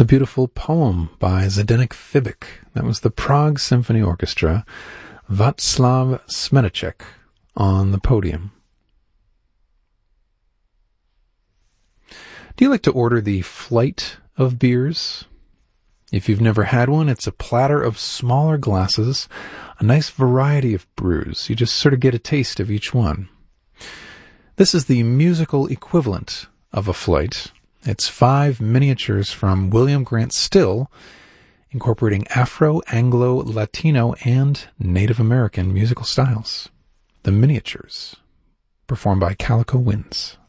beautiful poem by Zdeněk Fibik. That was the Prague Symphony Orchestra, Václav Smetacek on the podium. Do you like to order the flight of beers? If you've never had one, it's a platter of smaller glasses, a nice variety of brews. You just sort of get a taste of each one. This is the musical equivalent of a flight. It's 5 miniatures from William Grant Still, incorporating Afro, Anglo, Latino, and Native American musical styles. The Miniatures, performed by Calico Winds.